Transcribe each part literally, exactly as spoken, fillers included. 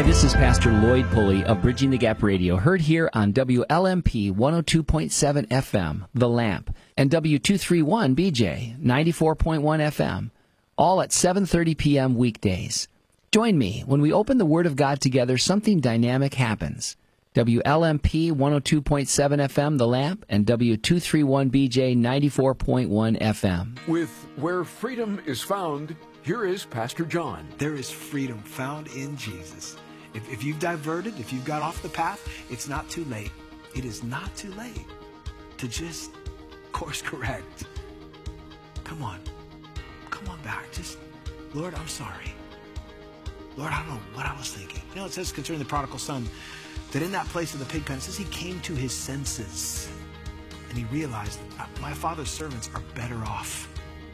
This is Pastor Lloyd Pulley of Bridging the Gap Radio, heard here on W L M P one oh two point seven F M, The Lamp, and W two thirty-one B J, ninety-four point one F M, all at seven thirty p.m. weekdays. Join me. When we open the Word of God together, something dynamic happens. W L M P one oh two point seven F M, The Lamp, and W two thirty-one B J, ninety-four point one F M. With Where Freedom is Found, here is Pastor John. There is freedom found in Jesus. If, if you've diverted, if you've got off the path, it's not too late. It is not too late to just course correct. Come on. Come on back. Just, Lord, I'm sorry. Lord, I don't know what I was thinking. You know, it says concerning the prodigal son that in that place of the pig pen, it says he came to his senses and he realized, my father's servants are better off.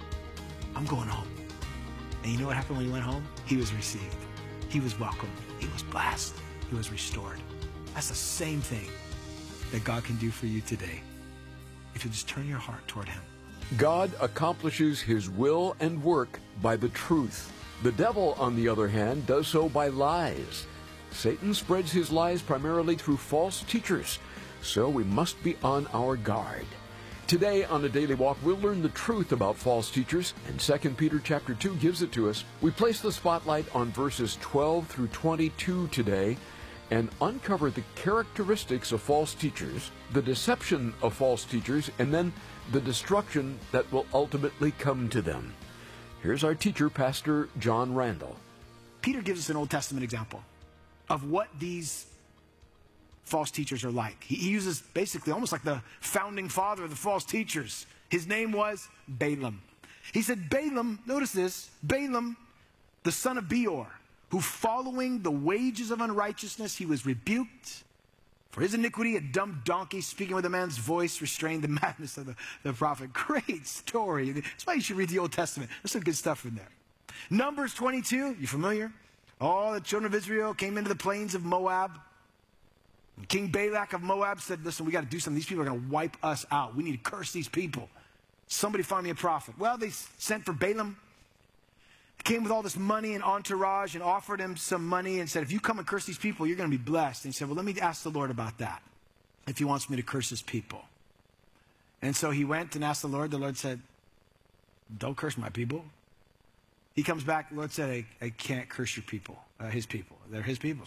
I'm going home. And you know what happened when he went home? He was received. He was welcomed. He was blessed. He was restored. That's the same thing that God can do for you today if you just turn your heart toward him. God accomplishes his will and work by the truth. The devil, on the other hand, does so by lies. Satan spreads his lies primarily through false teachers, so we must be on our guard. Today on the Daily Walk, we'll learn the truth about false teachers, and Second Peter chapter two gives it to us. We place the spotlight on verses twelve through twenty-two today and uncover the characteristics of false teachers, the deception of false teachers, and then the destruction that will ultimately come to them. Here's our teacher, Pastor John Randall. Peter gives us an Old Testament example of what these false teachers are like. He uses basically almost like the founding father of the false teachers. His name was Balaam. He said, Balaam, notice this, Balaam, the son of Beor, who following the wages of unrighteousness, he was rebuked. For his iniquity, a dumb donkey speaking with a man's voice restrained the madness of the, the prophet. Great story. That's why you should read the Old Testament. There's some good stuff in there. Numbers twenty-two, you familiar? All the children of Israel came into the plains of Moab. King Balak of Moab said, listen, we got to do something. These people are going to wipe us out. We need to curse these people. Somebody find me a prophet. Well, they sent for Balaam. He came with all this money and entourage and offered him some money and said, if you come and curse these people, you're going to be blessed. And he said, well, let me ask the Lord about that, if he wants me to curse his people. And so he went and asked the Lord. The Lord said, don't curse my people. He comes back. The Lord said, I, I can't curse your people, uh, his people. They're his people.